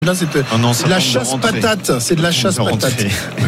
Là, c'est de la chasse patate. C'est de la chasse patate.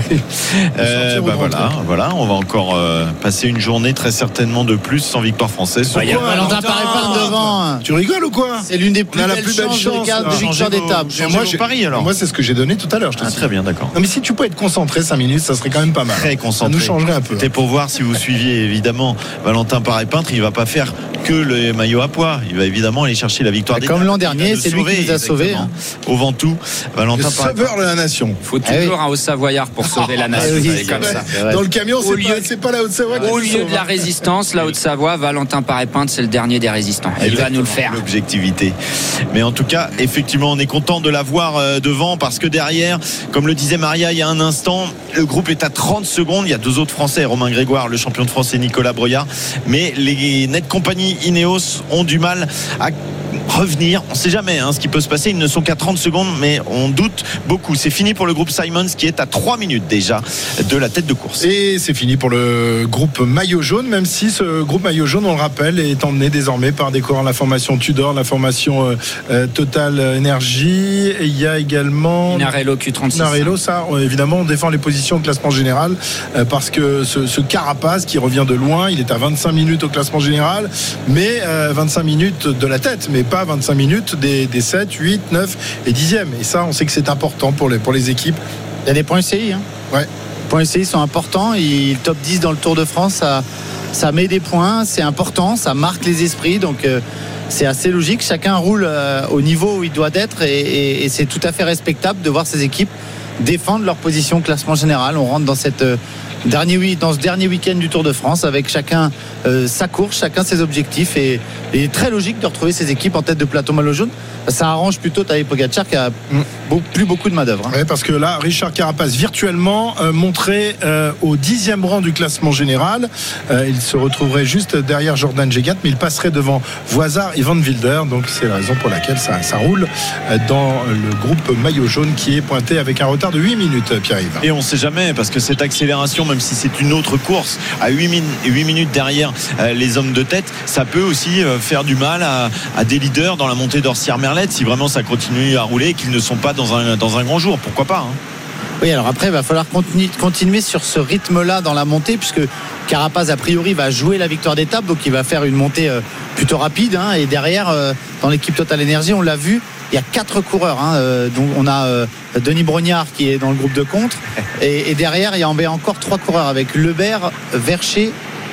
Voilà, on va encore passer une journée très certainement de plus sans victoire française. Valentin Paré-Peintre devant. Tu rigoles ou quoi? C'est l'une des plus belles chances de victoire d'étape. Moi, c'est ce que j'ai donné tout à l'heure. Très bien, d'accord. Non, mais si tu peux être concentré 5 minutes, ça serait quand même pas mal. Très concentré. Ça nous changerait un peu. C'était pour voir si vous suiviez évidemment Valentin Paré-Peintre. Il va pas faire que le maillot à pois. Il va évidemment aller chercher la victoire d'étape. Comme l'an dernier, c'est lui qui nous a sauvés. Au Ventoux, Valentin sauveur de la nation. Il faut toujours un Haut-Savoyard pour sauver la nation. Comme ça. Dans le camion, c'est pas la Haute-Savoie. Au lieu de la résistance, la Haute-Savoie, Valentin Paré-Peintre, c'est le dernier des résistants. Il va nous le faire. L'objectivité. Mais en tout cas, effectivement, on est content de l'avoir devant parce que derrière, comme le disait Maria il y a un instant, le groupe est à 30 secondes. Il y a deux autres Français, Romain Grégoire, le champion de France, et Nicolas Breuillard. Mais les Net Company Ineos ont du mal à revenir. On ne sait jamais ce qui peut se passer. Ils ne sont qu'à 30 secondes, mais on doute beaucoup. C'est fini pour le groupe Simons qui est à 3 minutes déjà de la tête de course. Et c'est fini pour le groupe Maillot Jaune, même si ce groupe Maillot Jaune, on le rappelle, est emmené désormais par des coureurs de la formation Tudor, la formation Total Energy. Et il y a également Narello Q36. Narello, ça, évidemment, on défend les positions au classement général parce que ce Carapace qui revient de loin, il est à 25 minutes au classement général, mais 25 minutes de la tête, mais pas 25 minutes des 7, 8, 9 et 10e. Et ça, on sait que c'est important pour les équipes. Il y a des points UCI. Ouais. Les points UCI sont importants. Et top 10 dans le Tour de France, ça met des points. C'est important, ça marque les esprits. Donc c'est assez logique. Chacun roule au niveau où il doit être. Et c'est tout à fait respectable de voir ces équipes défendre leur position au classement général. On rentre dans ce dernier week-end du Tour de France avec chacun sa course, chacun ses objectifs, et très logique de retrouver ces équipes en tête de plateau maillot jaune. Ça arrange plutôt Tadej Pogačar qui a plus beaucoup de manœuvres. Oui, parce que là, Richard Carapace virtuellement montré au 10e rang du classement général. Il se retrouverait juste derrière Jordan Gégat, mais il passerait devant Voisard et Van Wilder. Donc c'est la raison pour laquelle ça roule dans le groupe maillot jaune qui est pointé avec un retard de 8 minutes, Pierre-Yves. Et on ne sait jamais, parce que cette accélération, même si c'est une autre course, à 8 minutes derrière les hommes de tête, ça peut aussi faire du mal à des leaders dans la montée d'Orsières-Merlette si vraiment ça continue à rouler et qu'ils ne sont pas dans un grand jour. Pourquoi pas Oui, alors après, il va falloir continuer sur ce rythme-là dans la montée, puisque Carapace, a priori, va jouer la victoire d'étape, donc il va faire une montée plutôt rapide. Et derrière, dans l'équipe Total Energy, on l'a vu, il y a 4 coureurs. Donc on a Denis Brognard qui est dans le groupe de contre. Et derrière, il y a encore 3 coureurs avec Lebert, Vercher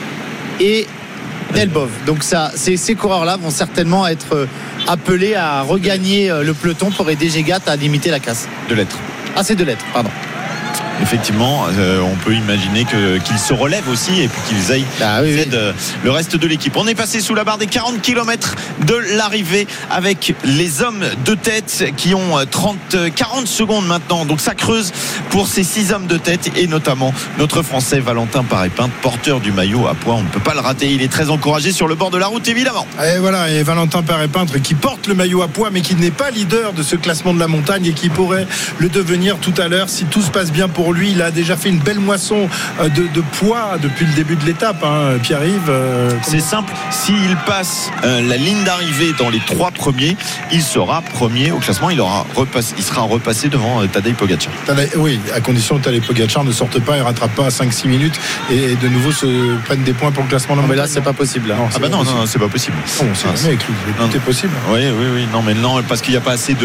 et Delbov. Donc ces coureurs-là vont certainement être appelés à regagner le peloton pour aider Gégat à limiter la casse. De l'être. Ah, c'est de l'être, pardon. Effectivement, on peut imaginer qu'ils se relèvent aussi et puis qu'ils aident le reste de l'équipe. On est passé sous la barre des 40 km de l'arrivée avec les hommes de tête qui ont 40 secondes maintenant. Donc ça creuse pour ces 6 hommes de tête et notamment notre Français Valentin Paré-Peintre, porteur du maillot à pois. On ne peut pas le rater. Il est très encouragé sur le bord de la route, évidemment. Et voilà, et Valentin Paré-Peintre qui porte le maillot à pois mais qui n'est pas leader de ce classement de la montagne et qui pourrait le devenir tout à l'heure si tout se passe bien pour lui. Il a déjà fait une belle moisson de poids depuis le début de l'étape, Pierre-Yves. C'est simple, s'il passe la ligne d'arrivée dans les 3 premiers, il sera premier au classement. Il sera repassé devant Tadej Pogačar. Oui, à condition que Tadej Pogačar ne sorte pas et rattrape pas à 5-6 minutes et de nouveau se prenne des points pour le classement. Mais là, c'est pas possible. Non, c'est pas possible. On sait jamais avec lui. Tout est possible. Oui. Non, parce qu'il n'y a pas assez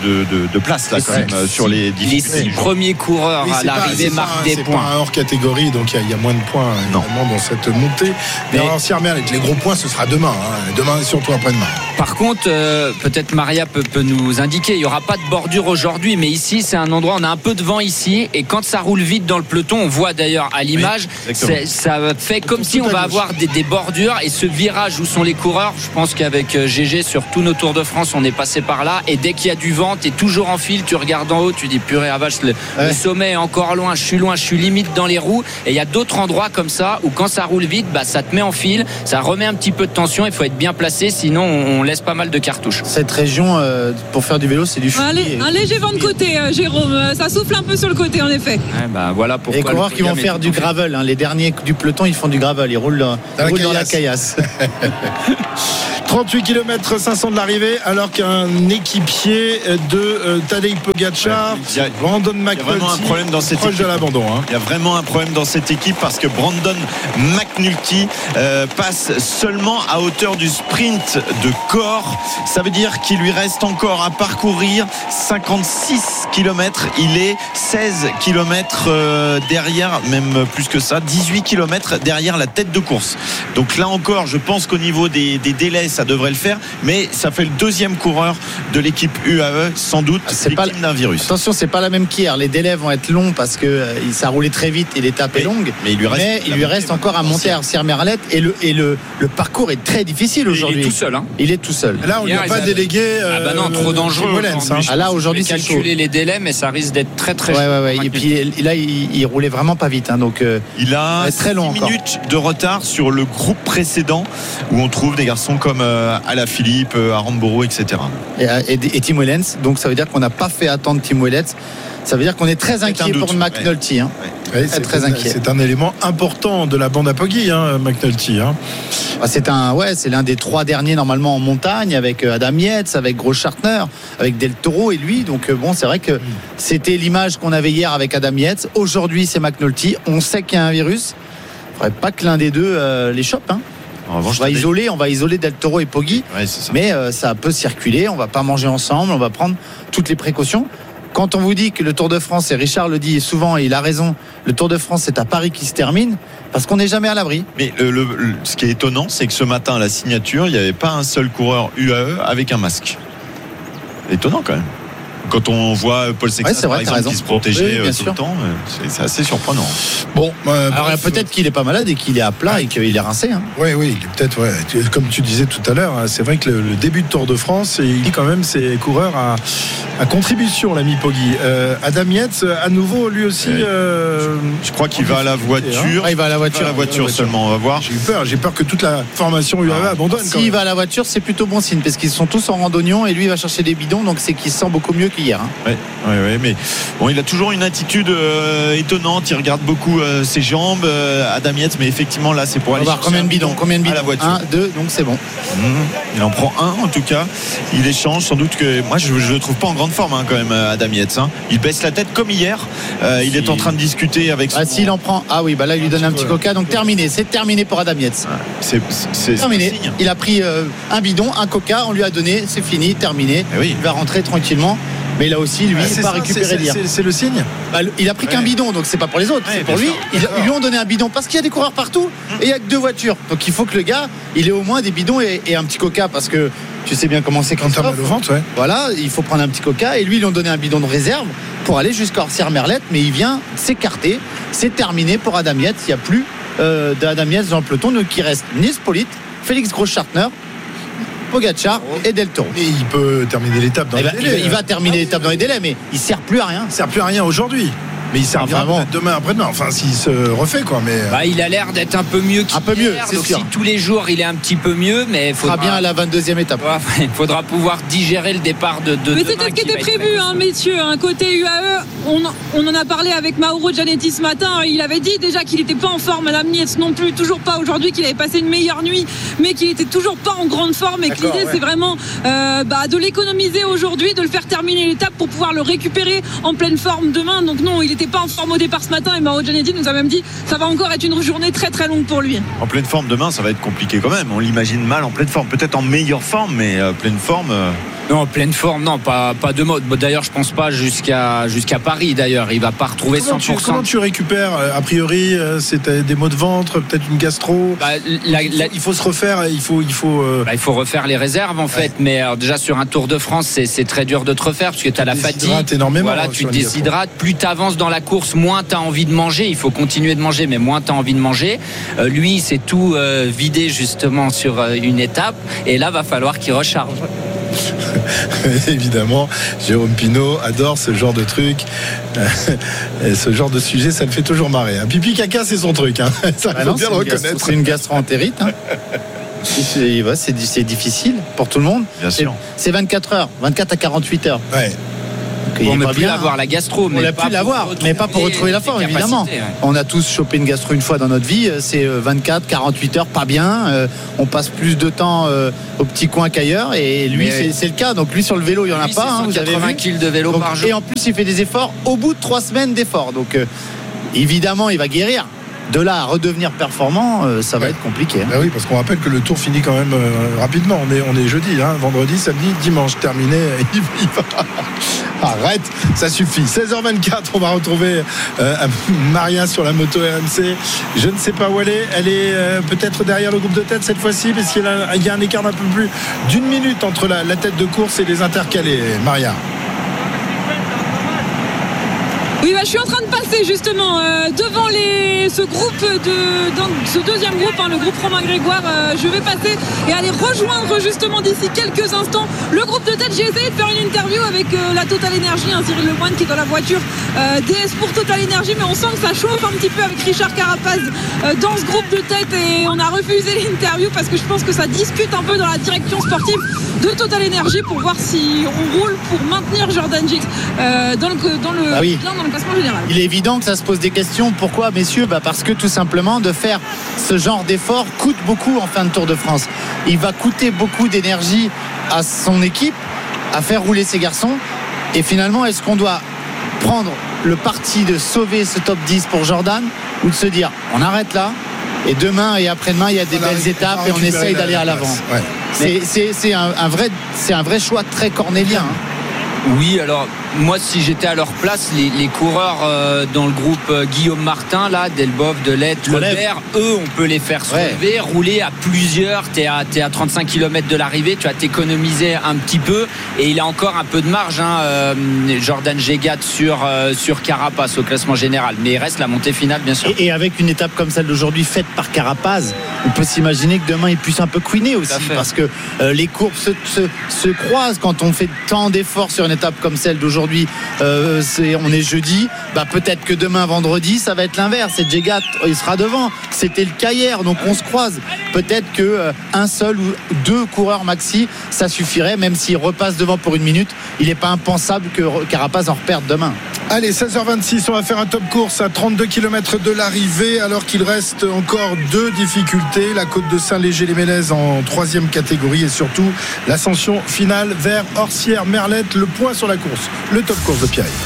de place là quand même sur les difficultés. Les 6 premiers coureurs à l'arrivée marquent des points. C'est pas un hors catégorie, donc il y a moins de points évidemment dans cette montée. Mais alors, avec les gros points, ce sera demain. Demain et surtout après-demain. Par contre, peut-être Maria peut nous indiquer, il n'y aura pas de bordure aujourd'hui, mais ici c'est un endroit, on a un peu de vent ici, et quand ça roule vite dans le peloton, on voit d'ailleurs à l'image, ça fait comme si on va avoir des bordures, et ce virage où sont les coureurs, je pense qu'avec GG sur tous nos Tours de France, on est passé par là, et dès qu'il y a du vent, tu es toujours en file, tu regardes en haut, tu dis purée à vache, le sommet est encore loin, je suis limite dans les roues, et il y a d'autres endroits comme ça où quand ça roule vite, ça te met en file, ça remet un petit peu de tension, il faut être bien placé, sinon on laisse pas mal de cartouches. Cette région pour faire du vélo, c'est du fou. Un léger vent de côté, Jérôme, ça souffle un peu sur le côté en effet. Voilà pourquoi les coureurs qui vont faire du gravel, les derniers du peloton, ils font du gravel, ils roulent dans la caillasse. 38 km 500 de l'arrivée, alors qu'un équipier de Tadej Pogacar, Brandon McNulty, proche de l'abandon. Il y a vraiment un problème dans cette équipe parce que Brandon McNulty passe seulement à hauteur du sprint de corps. Ça veut dire qu'il lui reste encore à parcourir 56 km. Il est 16 km derrière, même plus que ça, 18 km derrière la tête de course. Donc là encore, je pense qu'au niveau des délais, ça devrait le faire, mais ça fait le deuxième coureur de l'équipe UAE, sans doute victime d'un virus. Attention, c'est pas la même qu'hier. Les délais vont être longs parce que ça roulait très vite et l'étape est longue. Mais il lui reste encore à monter à Sierre-Merlette et le parcours est très difficile aujourd'hui. Il est tout seul. Il est tout seul. Là, on ne lui a pas délégué. Trop dangereux. Là, aujourd'hui, c'est calculer les délais, mais ça risque d'être très très chaud. Et puis là, il roulait vraiment pas vite. Donc, il a très long 6 minutes de retard sur le groupe précédent où on trouve des garçons comme Alaphilippe, Aramburu, etc. Et Tim Wellens. Donc, ça veut dire qu'on n'a pas fait attendre Tim Wellens. Ça veut dire qu'on est très inquiet pour McNulty. Très inquiet. C'est un élément important de la bande à Poggi, McNulty. C'est l'un des 3 derniers normalement en montagne, avec Adam Yates, avec Großschartner, avec Del Toro et lui. Donc c'est vrai que c'était l'image qu'on avait hier avec Adam Yates. Aujourd'hui, c'est McNulty. On sait qu'il y a un virus. Il ne faudrait pas que l'un des deux les chope. On va isoler Del Toro et Poggi, mais ça peut circuler. On va pas manger ensemble. On va prendre toutes les précautions. Quand on vous dit que le Tour de France, et Richard le dit souvent et il a raison, le Tour de France c'est à Paris qui se termine, parce qu'on n'est jamais à l'abri. Mais ce qui est étonnant, c'est que ce matin à la signature, il n'y avait pas un seul coureur UAE avec un masque. Étonnant quand même. Quand on voit Paul Sexton par exemple qui se protégeait tout le temps, c'est assez surprenant. Bon, alors peut-être qu'il est pas malade et qu'il est à plat et qu'il est rincé. Oui, il est peut-être. Comme tu disais tout à l'heure, c'est vrai que le début de Tour de France, il dit quand même ses coureurs à contribution, l'ami Poggi. Adam Yates, à nouveau, lui aussi. Je crois qu'il va à la voiture. Il va à la voiture. Seulement, on va voir. J'ai peur que toute la formation UAE abandonne. S'il va à la voiture, c'est plutôt bon signe parce qu'ils sont tous en randonnion et lui il va chercher des bidons, donc c'est qu'il se sent beaucoup mieux qu'hier. Mais bon, il a toujours une attitude étonnante. Il regarde beaucoup ses jambes, Adam Yates, mais effectivement là c'est pour aller voir combien de bidons à la voiture. 1, 2, donc c'est bon. Il en prend un en tout cas. Il échange sans doute que moi je le trouve pas en grande forme quand même, Adam Yates. Il baisse la tête comme hier. Il est en train de discuter avec son... s'il en prend, là il lui donne un petit coca, donc terminé. C'est terminé pour Adam Yates. C'est terminé. Il a pris un bidon, un coca, on lui a donné, c'est fini, terminé. Il va rentrer tranquillement. Mais là aussi, lui, il n'a pas récupéré l'hier. C'est le signe. Il a pris qu'un bidon, donc c'est pas pour les autres, c'est pour lui. Ils lui ont donné un bidon parce qu'il y a des coureurs partout et il y a que 2 voitures. Donc il faut que le gars, il ait au moins des bidons et un petit coca parce que tu sais bien comment c'est quand t'as mal au ventre. Voilà, il faut prendre un petit coca et lui, ils lui ont donné un bidon de réserve pour aller jusqu'à Sierre-Merlette, mais il vient s'écarter. C'est terminé pour Adam Yates. Il n'y a plus d'Adam Yates dans le peloton, donc il reste Nils Politt, Félix Großschartner, Pogacar et Del Toro. Et il peut terminer l'étape dans les délais. Il va terminer l'étape dans les délais, mais il ne sert plus à rien. Il ne sert plus à rien aujourd'hui. Mais il servira demain, après-demain. Enfin, s'il se refait, quoi. Mais il a l'air d'être un peu mieux qu'hier. Un peu mieux, c'est donc sûr. Si tous les jours il est un petit peu mieux, mais il faudra bien à la 22e étape. Il faudra pouvoir digérer le départ de mais c'était ce qui était prévu, messieurs. Côté UAE, on en a parlé avec Mauro Gianetti ce matin. Il avait dit déjà qu'il n'était pas en forme. Adam Yates non plus, toujours pas aujourd'hui, qu'il avait passé une meilleure nuit, mais qu'il était toujours pas en grande forme. Et que l'idée, c'est vraiment de l'économiser aujourd'hui, de le faire terminer l'étape pour pouvoir le récupérer en pleine forme demain. Donc non, il n'était pas en forme au départ ce matin et Mauro Gianetti nous a même dit ça va encore être une journée très très longue pour lui. En pleine forme demain, ça va être compliqué quand même. On l'imagine mal en pleine forme, peut-être en meilleure forme, mais pleine forme. Non, en pleine forme, non, pas de mode. D'ailleurs, je pense pas jusqu'à Paris. D'ailleurs, il va pas retrouver 100%. Comment tu récupères a priori, c'était des maux de ventre, peut-être une gastro. Il faut se refaire. Il faut refaire les réserves en fait. Mais alors, déjà sur un Tour de France, c'est très dur de te refaire parce que tu as la fatigue. Énormément. Voilà, tu te déshydrates. Plus tu avances dans la course, moins tu as envie de manger. Il faut continuer de manger, mais moins tu as envie de manger. Lui, c'est tout vidé justement sur une étape. Et là, va falloir qu'il recharge. Évidemment, Jérôme Pinault adore ce genre de truc. Ce genre de sujet, ça le fait toujours marrer. Pipi caca, c'est son truc. Ça, faut bien le reconnaître. C'est une gastro-entérite. C'est difficile pour tout le monde. Bien sûr. C'est 24 heures, 24 à 48 heures. Pour ne plus avoir la gastro, on l'a pu l'avoir, mais pas pour retrouver la forme, évidemment. Ouais. On a tous chopé une gastro une fois dans notre vie, c'est 24, 48 heures, pas bien. On passe plus de temps au petit coin qu'ailleurs, et lui, c'est le cas. Donc lui, sur le vélo, il n'y en a pas. Vous avez 80 kg de vélo par jour. Et en plus, il fait des efforts au bout de 3 semaines d'efforts. Donc évidemment, il va guérir. De là à redevenir performant, ça va être compliqué. Ben oui, parce qu'on rappelle que le tour finit quand même rapidement. On est jeudi, vendredi, samedi, dimanche, terminé. Il va. Arrête, ça suffit. 16h24, on va retrouver Maria sur la moto RMC. Je ne sais pas où elle est. Elle est peut-être derrière le groupe de tête cette fois-ci, parce qu'il y a un écart d'un peu plus d'une minute entre la tête de course et les intercalés. Maria. Oui, je suis en train de passer justement devant ce groupe dans ce deuxième groupe, le groupe Romain Grégoire. Je vais passer et aller rejoindre justement d'ici quelques instants le groupe de tête. J'ai essayé de faire une interview avec la Total Energy, Cyril Lemoine qui est dans la voiture DS pour Total Energy, mais on sent que ça chauffe un petit peu avec Richard Carapaz dans ce groupe de tête, et on a refusé l'interview parce que je pense que ça discute un peu dans la direction sportive de Total Energy pour voir si on roule pour maintenir Jordan Gilles dans le classement général. Il est évident que ça se pose des questions. Pourquoi, messieurs ? Parce que tout simplement de faire ce genre d'effort coûte beaucoup en fin de Tour de France. Il va coûter beaucoup d'énergie à son équipe à faire rouler ces garçons, et finalement est-ce qu'on doit prendre le parti de sauver ce top 10 pour Jordan, ou de se dire on arrête là et demain et après-demain il y a des belles étapes et on essaye d'aller à l'avant. C'est un vrai choix très cornélien. Oui, alors moi si j'étais à leur place, les coureurs dans le groupe Guillaume Martin là, Delboeuf, Delette, Lebert, eux on peut les faire se relever, rouler à plusieurs. T'es à 35 km de l'arrivée, tu vas t'économiser un petit peu, et il a encore un peu de marge Jordan Gégat sur Carapaz au classement général, mais il reste la montée finale bien sûr. Et avec une étape comme celle d'aujourd'hui faite par Carapaz, on peut s'imaginer que demain il puisse un peu couiner aussi, parce que les courbes se croisent quand on fait tant d'efforts sur une étape comme celle d'aujourd'hui. On est jeudi, peut-être que demain vendredi ça va être l'inverse, c'est Gégat, il sera devant, c'était le cas hier, donc on se croise. Peut-être que un seul ou deux coureurs maxi ça suffirait, même s'il repasse devant pour une minute. Il n'est pas impensable que Carapaz en reperde demain. Allez, 16h26, on va faire un top course à 32 km de l'arrivée, alors qu'il reste encore 2 difficultés, la côte de Saint-Léger-les-Mélèzes en 3e catégorie, et surtout l'ascension finale vers Orsières-Merlette. Le point sur la course, le top course de Pierre.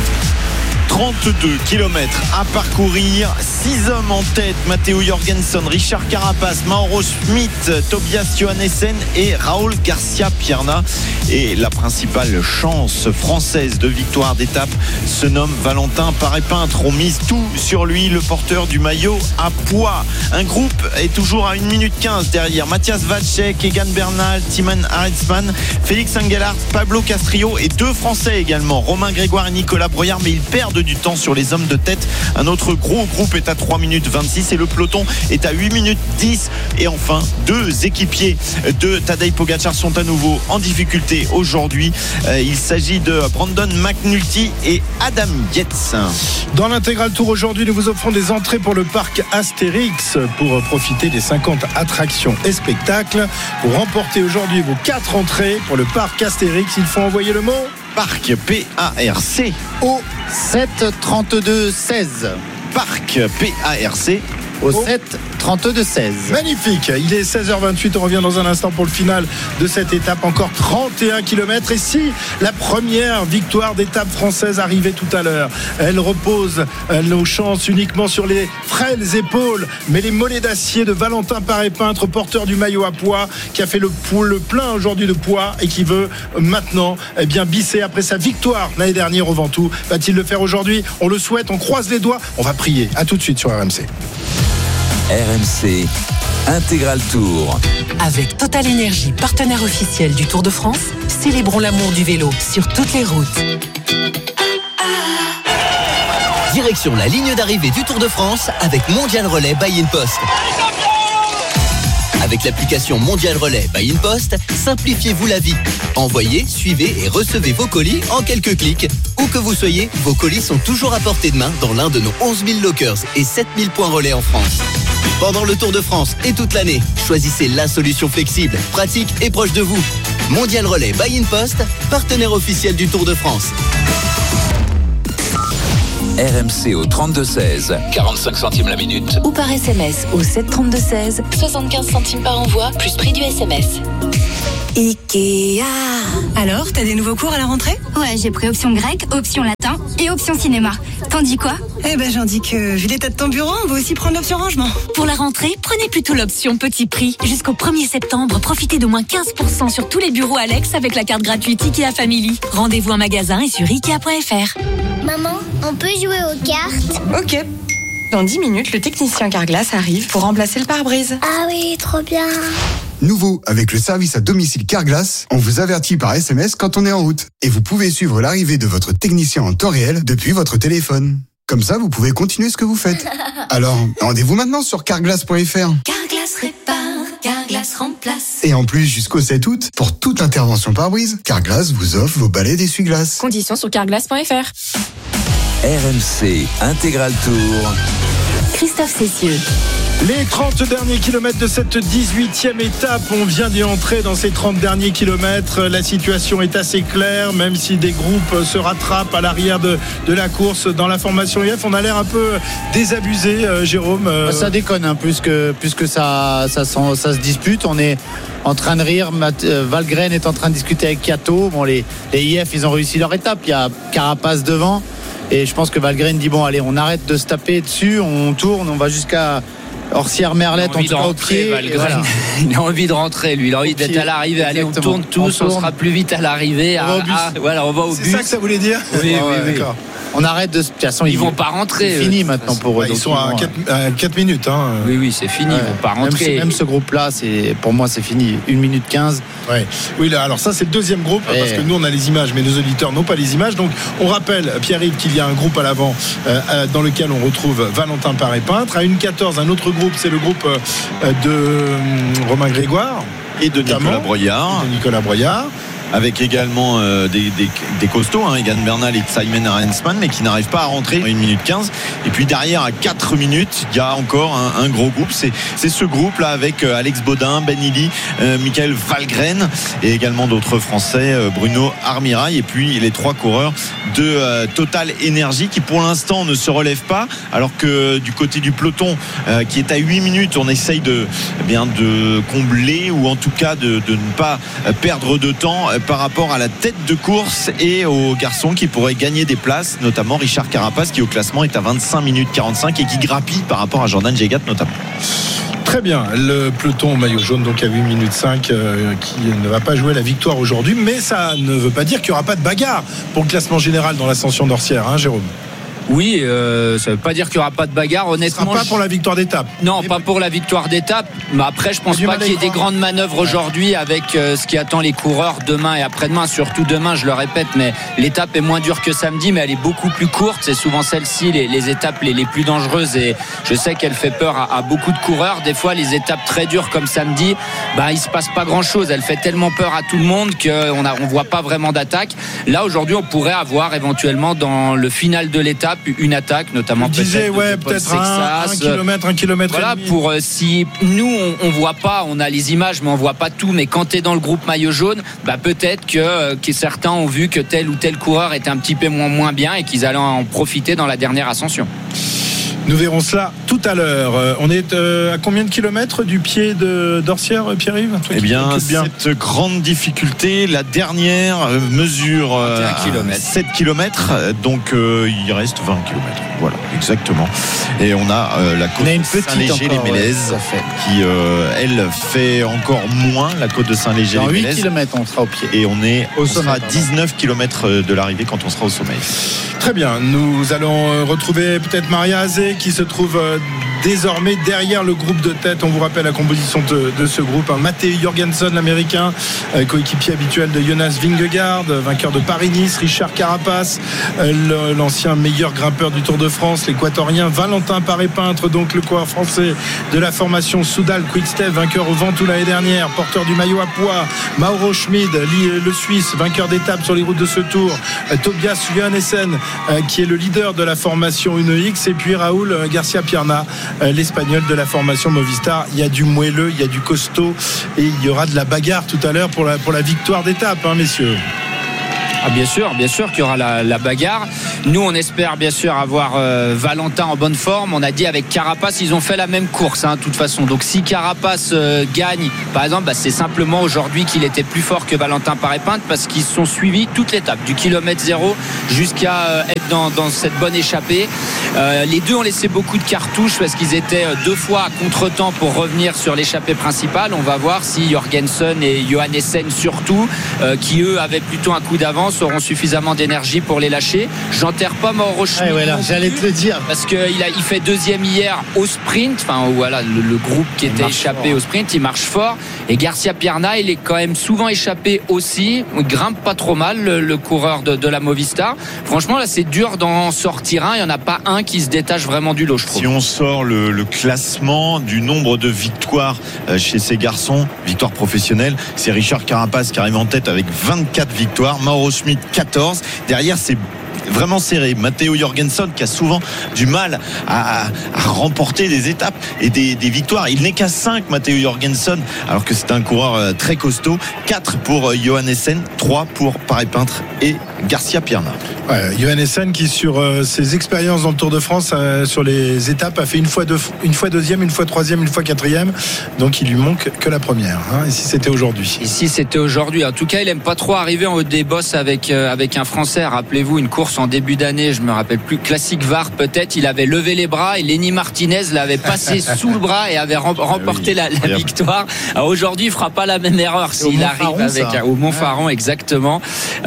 32 km à parcourir, 6 hommes en tête: Matteo Jorgensen, Richard Carapaz, Mauro Schmidt, Tobias Johannessen et Raúl Garcia Pierna. Et la principale chance française de victoire d'étape se nomme Valentin Paré-Peintre. On mise tout sur lui, le porteur du maillot à poids. Un groupe est toujours à 1 minute 15 derrière: Matthias Vacek, Egan Bernal, Timon Haritzman, Félix Engelhardt, Pablo Castrillo et 2 Français également, Romain Grégoire et Nicolas Broyard, mais ils perdent du temps sur les hommes de tête. Un autre gros groupe est à 3 minutes 26 et le peloton est à 8 minutes 10. Et enfin, 2 équipiers de Tadej Pogačar sont à nouveau en difficulté aujourd'hui. Il s'agit de Brandon McNulty et Adam Yates. Dans l'intégral tour aujourd'hui, nous vous offrons des entrées pour le parc Astérix pour profiter des 50 attractions et spectacles. Pour remporter aujourd'hui vos 4 entrées pour le parc Astérix, il faut envoyer le mot Parc, P-A-R-C, au 7 32 16. Parc, P-A-R-C, au 7 32 16. Magnifique, il est 16h28, on revient dans un instant pour le final de cette étape, encore 31 km. Et si la première victoire d'étape française arrivait tout à l'heure, elle repose nos chances uniquement sur les frêles épaules, mais les mollets d'acier de Valentin Paré-Peintre, porteur du maillot à poids, qui a fait le plein aujourd'hui de poids et qui veut maintenant bisser après sa victoire l'année dernière au Ventoux. Va-t-il le faire aujourd'hui? On le souhaite, on croise les doigts, on va prier. À tout de suite sur RMC. RMC Intégral Tour. Avec Total Energy, partenaire officiel du Tour de France, célébrons l'amour du vélo sur toutes les routes. Direction la ligne d'arrivée du Tour de France avec Mondial Relais by InPost. Avec l'application Mondial Relais by InPost, simplifiez-vous la vie. Envoyez, suivez et recevez vos colis en quelques clics. Où que vous soyez, vos colis sont toujours à portée de main dans l'un de nos 11 000 lockers et 7 000 points relais en France. Pendant le Tour de France et toute l'année, choisissez la solution flexible, pratique et proche de vous. Mondial Relais by InPost, partenaire officiel du Tour de France. RMC au 32-16, 45 centimes la minute. Ou par SMS au 732-16, 75 centimes par envoi, plus prix du SMS. Ikea. Alors, t'as des nouveaux cours à la rentrée ? Ouais, j'ai pris option grec, option latin et option cinéma. T'en dis quoi ? Eh ben, j'en dis que, vu l'état de ton bureau, on va aussi prendre l'option rangement. Pour la rentrée, prenez plutôt l'option petit prix. Jusqu'au 1er septembre, profitez d'au moins 15% sur tous les bureaux Alex avec la carte gratuite Ikea Family. Rendez-vous en magasin et sur Ikea.fr. Maman, on peut jouer aux cartes ? Ok. Dans 10 minutes, le technicien Carglass arrive pour remplacer le pare-brise. Ah oui, trop bien. Nouveau, avec le service à domicile Carglass, on vous avertit par SMS quand on est en route. Et vous pouvez suivre l'arrivée de votre technicien en temps réel depuis votre téléphone. Comme ça, vous pouvez continuer ce que vous faites. Alors, rendez-vous maintenant sur carglass.fr. Carglass répare, Carglass remplace. Et en plus, jusqu'au 7 août, pour toute intervention pare-brise, Carglass vous offre vos balais d'essuie-glace. Conditions sur carglass.fr. RMC Intégral Tour. Christophe Cessieux. Les 30 derniers kilomètres de cette 18e étape, on vient d'y entrer dans ces 30 derniers kilomètres. La situation est assez claire, même si des groupes se rattrapent à l'arrière de la course. Dans la formation IF, on a l'air un peu désabusé, Jérôme. Ça déconne, hein, plus que ça se dispute. On est en train de rire. Valgren est en train de discuter avec Kato. Bon, les IF, ils ont réussi leur étape. Il y a Carapace devant. Et je pense que Valgren dit, bon, allez, on arrête de se taper dessus. On tourne, on va jusqu'à Orsières-Merlette, on tourne au pied. Voilà. Il a envie de rentrer, lui. Il a envie d'être à l'arrivée. Allez, on tourne tous, on sera plus vite à l'arrivée. Voilà, on va au bus. C'est ça que ça voulait dire ? Oui, d'accord. On arrête de. De toute façon, ils vont pas rentrer. C'est fini maintenant pour eux. Ils sont à 4 minutes. Hein. Oui, c'est fini. Ils vont pas rentrer. Même ce groupe-là, pour moi, c'est fini. 1 minute 15. Ouais. Oui, là, alors ça, c'est le deuxième groupe. Parce que nous, on a les images, mais nos auditeurs n'ont pas les images. Donc, on rappelle, Pierre-Yves, qu'il y a un groupe à l'avant dans lequel on retrouve Valentin Paré-Peintre. À 1h14, un autre groupe, c'est le groupe de Romain Grégoire. Et de Nicolas Broyard. Avec également des costauds, hein, Egan Bernal et Simon Arensman, mais qui n'arrivent pas à rentrer en 1 minute 15. Et puis derrière, à 4 minutes, il y a encore un gros groupe. C'est ce groupe-là avec Alex Baudin, Ben Illy, Michael Valgren et également d'autres Français, Bruno Armirail, et puis les 3 coureurs de Total Energy qui pour l'instant ne se relèvent pas, alors que du côté du peloton qui est à 8 minutes, on essaye de combler ou en tout cas de ne pas perdre de temps par rapport à la tête de course et aux garçons qui pourraient gagner des places, notamment Richard Carapace qui au classement est à 25 minutes 45 et qui grappille par rapport à Jordan Jegat notamment. Très bien, le peloton maillot jaune donc à 8 minutes 5 qui ne va pas jouer la victoire aujourd'hui, mais ça ne veut pas dire qu'il n'y aura pas de bagarre pour le classement général dans l'ascension d'Orsières, hein, Jérôme. Oui, ça ne veut pas dire qu'il n'y aura pas de bagarre, honnêtement. Ce sera pas pour la victoire d'étape. Non, pas pour la victoire d'étape. Mais après, je pense pas qu'il y ait des grandes manœuvres aujourd'hui avec ce qui attend les coureurs demain et après-demain. Surtout demain, je le répète, mais l'étape est moins dure que samedi, mais elle est beaucoup plus courte. C'est souvent celle-ci, les étapes les plus dangereuses. Et je sais qu'elle fait peur à beaucoup de coureurs. Des fois, les étapes très dures comme samedi, il se passe pas grand-chose. Elle fait tellement peur à tout le monde qu'on voit pas vraiment d'attaque. Là, aujourd'hui, on pourrait avoir éventuellement dans le final de l'étape une attaque, notamment peut-être un kilomètre voilà, et demi. pour si nous on voit pas, on a les images mais on voit pas tout, mais quand tu es dans le groupe maillot jaune, peut-être que certains ont vu que tel ou tel coureur était un petit peu moins bien et qu'ils allaient en profiter dans la dernière ascension. Nous verrons cela tout à l'heure. On est à combien de kilomètres du pied d'Orsières, Pierre-Yves ? Eh bien, cette grande difficulté, la dernière mesure 7 km, donc il reste 20 km. Voilà, exactement. Et on a la côte de Saint-Léger-les-Mélèzes qui, elle, fait encore moins, la côte de Saint-Léger-les-Mélèzes. 8 km, on sera au pied. Et on sera à 19 km de l'arrivée quand on sera au sommet. Très bien, nous allons retrouver peut-être Maria Azé qui se trouve désormais derrière le groupe de tête. On vous rappelle la composition de ce groupe. Matteo Jorgensen, l'américain, coéquipier habituel de Jonas Vingegaard, vainqueur de Paris-Nice. Richard Carapace, l'ancien meilleur grimpeur du Tour de France, l'équatorien. Valentin Paré-Peintre, donc le coureur français de la formation Soudal Quick-Step, vainqueur au Ventoux l'année dernière, porteur du maillot à poids. Mauro Schmid, le Suisse, vainqueur d'étape sur les routes de ce Tour. Tobias Johannessen, qui est le leader de la formation UNEX, et puis Raúl Garcia Pierna, l'Espagnol de la formation Movistar. Il y a du moelleux, il y a du costaud, et il y aura de la bagarre tout à l'heure pour la victoire d'étape, messieurs. Ah, bien sûr qu'il y aura la bagarre. Nous, on espère bien sûr avoir Valentin en bonne forme. On a dit avec Carapace, ils ont fait la même course, de toute façon. Donc si Carapace gagne, par exemple, c'est simplement aujourd'hui qu'il était plus fort que Valentin Paré-Peintre, parce qu'ils se sont suivis toute l'étape, du kilomètre 0 jusqu'à être dans cette bonne échappée. Les deux ont laissé beaucoup de cartouches parce qu'ils étaient 2 fois à contre-temps pour revenir sur l'échappée principale. On va voir si Jorgensen et Johannessen surtout, qui eux avaient plutôt un coup d'avance, auront suffisamment d'énergie pour les lâcher. J'enterre pas Mauro Schmid. J'allais te le dire. Parce qu'il fait 2e hier au sprint. Enfin, voilà, le groupe qui était échappé au sprint, il marche fort. Et Garcia Pierna, il est quand même souvent échappé aussi. Il grimpe pas trop mal, le coureur de la Movistar. Franchement, là, c'est dur d'en sortir un. Il n'y en a pas un qui se détache vraiment du lot, je trouve. Si on sort le classement du nombre de victoires chez ces garçons, victoires professionnelles, c'est Richard Carapace qui arrive en tête avec 24 victoires. Mauro Schmid 14. Derrière, c'est vraiment serré. Matteo Jorgensen qui a souvent du mal à remporter des étapes et des victoires. Il n'est qu'à 5, Matteo Jorgensen, alors que c'est un coureur très costaud. 4 pour Johannessen, 3 pour Paré-Peintre et Garcia Pierna. Johannessen qui, sur ses expériences dans le Tour de France, sur les étapes, a fait une fois deuxième, une fois troisième, une fois quatrième. Donc il lui manque que la première. Ici c'était aujourd'hui. En tout cas, il aime pas trop arriver en haut des bosses avec un Français. Rappelez-vous une course en début d'année, je me rappelle plus, classique VAR peut-être. Il avait levé les bras et Lenny Martinez l'avait passé sous le bras et avait remporté la victoire. Alors aujourd'hui, il fera pas la même erreur s'il arrive au Montfaron, exactement.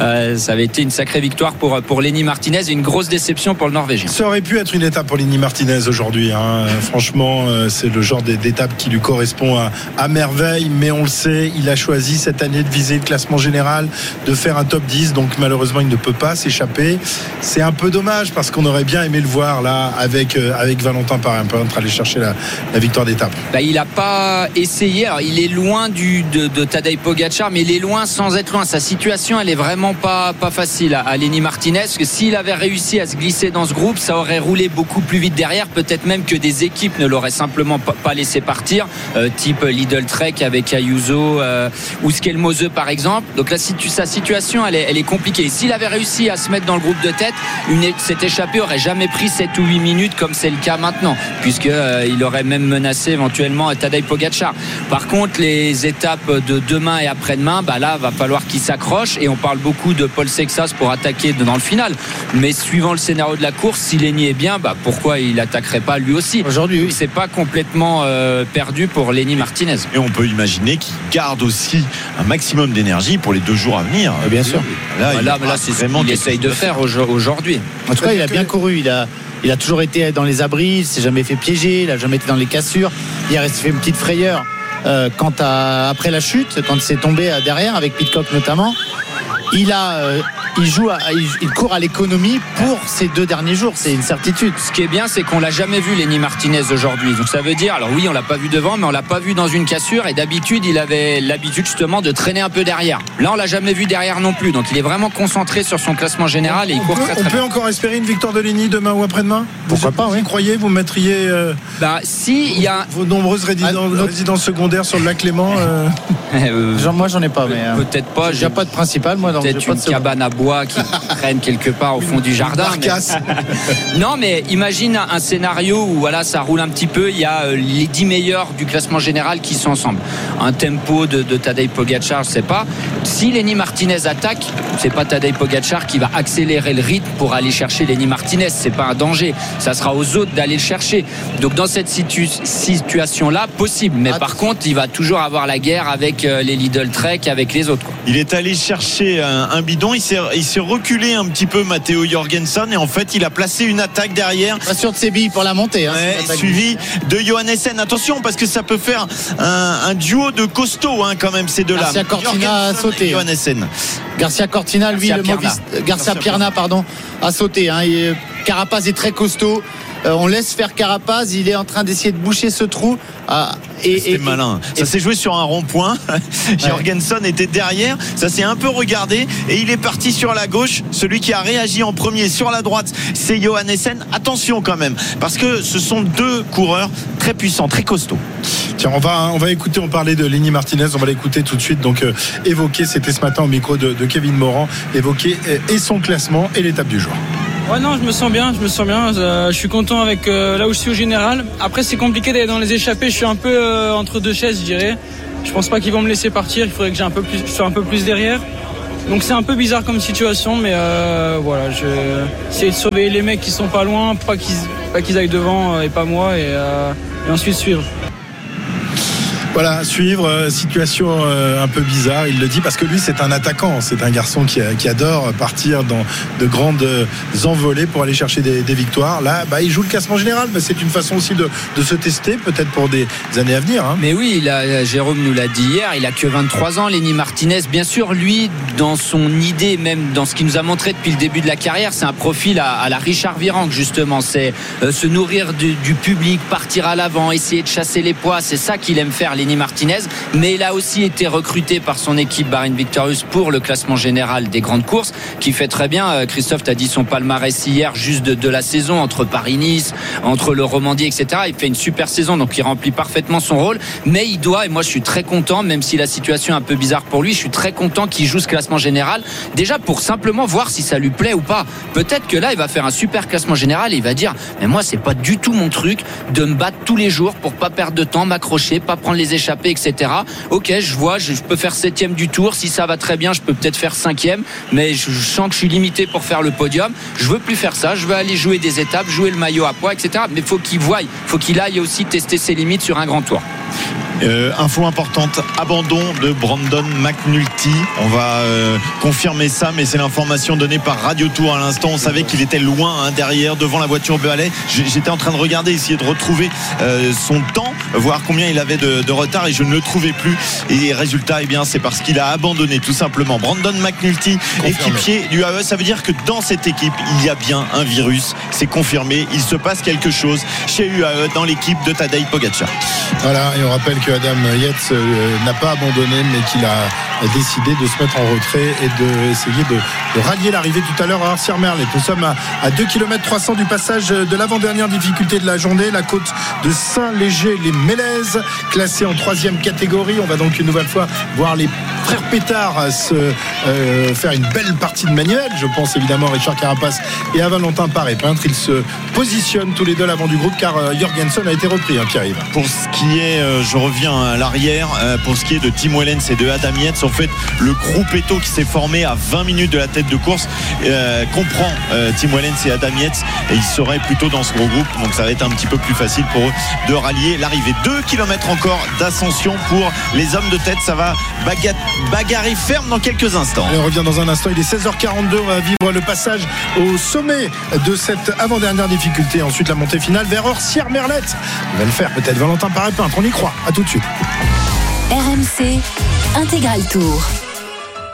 Ça avait été une sacrée victoire pour Lenny Martinez et une grosse déception pour le Norvégien. Ça aurait pu être une étape pour Lenny Martinez aujourd'hui. Franchement, c'est le genre d'étape qui lui correspond à merveille, mais on le sait, il a choisi cette année de viser le classement général, de faire un top 10, donc malheureusement il ne peut pas s'échapper. C'est un peu dommage parce qu'on aurait bien aimé le voir là avec Valentin Paré-Peintre aller chercher la victoire d'étape. Il n'a pas essayé. Alors, il est loin de Tadej Pogačar, mais il est loin sans être loin. Sa situation, elle est vraiment pas facile à Lenny Martinez, parce que s'il avait réussi à se glisser dans ce groupe, ça aurait roulé beaucoup plus vite derrière. Peut-être même que des équipes ne l'auraient simplement pas laissé partir, type Lidl Trek avec Ayuso ou Skelmose par exemple. Donc là, sa situation, elle est compliquée. Et s'il avait réussi à se mettre dans le groupe de tête, cette échappée aurait jamais pris 7 ou 8 minutes comme c'est le cas maintenant, puisqu'il aurait même menacé éventuellement Tadej Pogačar. Par contre, les étapes de demain et après-demain, là, va falloir qu'il s'accroche, et on parle beaucoup de Paul Sexas pour attaquer dans le final. Mais suivant le scénario de la course, si Lenny est bien, pourquoi il attaquerait pas lui aussi? Aujourd'hui, oui. C'est pas complètement perdu pour Lenny Martinez. Et on peut imaginer qu'il garde aussi un maximum d'énergie pour les 2 jours à venir. Bien sûr. Là, c'est vraiment qu'il essaye de faire aujourd'hui. En tout cas, il a bien couru. Il a toujours été dans les abris, il s'est jamais fait piéger, il n'a jamais été dans les cassures. Hier, il s'est fait une petite frayeur après la chute, quand il s'est tombé derrière, avec Pidcock notamment. Il court à l'économie pour ces 2 derniers jours, c'est une certitude. Ce qui est bien, c'est qu'on l'a jamais vu Lenny Martinez aujourd'hui. Donc ça veut dire, alors oui, on l'a pas vu devant, mais on l'a pas vu dans une cassure, et d'habitude il avait l'habitude justement de traîner un peu derrière. Là, on l'a jamais vu derrière non plus. Donc il est vraiment concentré sur son classement général et il court très bien. On peut encore espérer une victoire de Lenny demain ou après-demain? Pourquoi pas, oui. Vous croyez, vous mettriez si il y a vos nombreuses résidences secondaires sur le lac Léman? Moi, j'en ai pas, mais peut-être pas. J'ai pas de principal, moi. Peut-être une cabane à bois qui traîne quelque part au fond du jardin. Non, mais imagine un scénario où ça roule un petit peu. Il y a les 10 meilleurs du classement général qui sont ensemble. Un tempo de Tadej Pogačar, je sais pas. Si Lenny Martinez attaque, c'est pas Tadej Pogačar qui va accélérer le rythme pour aller chercher Lenny Martinez. C'est pas un danger. Ça sera aux autres d'aller le chercher. Donc dans cette situation-là, possible. Mais par contre, il va toujours avoir la guerre avec les Lidl Trek, avec les autres, quoi. Il est allé chercher un bidon. Il s'est reculé un petit peu, Matteo Jorgensen, et en fait, il a placé une attaque derrière. Pas sûr de ses billes pour la montée. Suivi de Johannessen. Attention, parce que ça peut faire un duo de costauds, quand même, ces deux-là. Garcia Cortina a sauté. Garcia Cortina, lui, Garcia Pierna, a sauté. Carapaz est très costaud. On laisse faire Carapaz, il est en train d'essayer de boucher ce trou. C'était malin. Ça s'est joué sur un rond-point. Jorgensen était derrière, ça s'est un peu regardé et il est parti sur la gauche. Celui qui a réagi en premier sur la droite, c'est Johannessen. Attention quand même, parce que ce sont deux coureurs très puissants, très costauds. Tiens, on va écouter, on parlait de Lenny Martinez, on va l'écouter tout de suite. Donc évoquer, c'était ce matin au micro de Kevin Morand, évoquer et son classement et l'étape du jour. Ouais, non, je me sens bien. Je suis content avec là où je suis au général. Après, c'est compliqué d'aller dans les échappées. Je suis un peu entre deux chaises, je dirais. Je pense pas qu'ils vont me laisser partir. Il faudrait que je sois un peu plus derrière. Donc c'est un peu bizarre comme situation, mais voilà, je vais essayer de sauver les mecs qui sont pas loin, pas qu'ils aillent devant et pas moi, et ensuite suivre. Voilà, suivre, situation un peu bizarre, il le dit, parce que lui c'est un attaquant, c'est un garçon qui adore partir dans de grandes envolées pour aller chercher des victoires. Là, il joue le classement général, mais c'est une façon aussi de se tester, peut-être pour des années à venir. Mais oui, Jérôme nous l'a dit hier, il a que 23 ans, Lenny Martinez. Bien sûr, lui, dans son idée, même dans ce qu'il nous a montré depuis le début de la carrière, c'est un profil à la Richard Virenque, justement. C'est se nourrir du public, partir à l'avant, essayer de chasser les poids. C'est ça qu'il aime faire, Lenny Martinez, mais il a aussi été recruté par son équipe Bahrain Victorious pour le classement général des grandes courses, qui fait très bien. Christophe t'a dit son palmarès hier, juste de la saison, entre Paris-Nice, entre le Romandie, etc. Il fait une super saison, donc il remplit parfaitement son rôle, mais il doit, et moi je suis très content, même si la situation est un peu bizarre pour lui, je suis très content qu'il joue ce classement général, déjà pour simplement voir si ça lui plaît ou pas. Peut-être que là il va faire un super classement général et il va dire, mais moi c'est pas du tout mon truc de me battre tous les jours pour pas perdre de temps, m'accrocher, pas prendre les échappées, etc. Ok, je vois, je peux faire 7e du tour. Si ça va très bien, je peux peut-être faire 5e, mais je sens que je suis limité pour faire le podium. Je veux plus faire ça. Je veux aller jouer des étapes, jouer le maillot à poids, etc. Mais faut qu'il aille aussi tester ses limites sur un grand tour. Info importante, abandon de Brandon McNulty. On va confirmer ça, mais c'est l'information donnée par Radio Tour à l'instant. On savait qu'il était loin derrière, devant la voiture Beauhalais. J'étais en train de regarder, essayer de retrouver son temps, voir combien il avait de retard, et je ne le trouvais plus. Et résultat, c'est parce qu'il a abandonné, tout simplement. Brandon McNulty, équipier du AE. Ça veut dire que dans cette équipe, il y a bien un virus. C'est confirmé. Il se passe quelque chose chez UAE dans l'équipe de Tadej Pogačar. Voilà, et on rappelle que Adam Yates n'a pas abandonné, mais qu'il a décidé de se mettre en retrait et d'essayer de rallier l'arrivée tout à l'heure à Arcières-Merlet. Nous sommes à 2 km 300 du passage de l'avant-dernière difficulté de la journée, la côte de Saint-Léger-les-Mélèzes, classée en 3e catégorie. On va donc une nouvelle fois voir les frères Pétard faire une belle partie de manuel. Je pense évidemment à Richard Carapaz et à Valentin Paré-Peintre. Ils se positionnent tous les deux à l'avant du groupe, car Jorgensen a été repris, Pierre-Yves. Pour ce qui est, je reviens à l'arrière, pour ce qui est de Tim Wellens et de Adam Yates, en fait, le gruppetto qui s'est formé à 20 minutes de la tête de course comprend Tim Wellens et Adam Yates, et ils seraient plutôt dans ce gros groupe, donc ça va être un petit peu plus facile pour eux de rallier l'arrivée. 2 km encore d'ascension pour les hommes de tête. Ça va bagarrer ferme dans quelques instants. Allez, on revient dans un instant, il est 16h42. On va vivre le passage au sommet de cette avant-dernière difficulté, ensuite la montée finale vers Arcières-Merlet. Il va le faire peut-être Valentin Paré-Peintre, on y croit. À tout de suite. RMC Intégral Tour.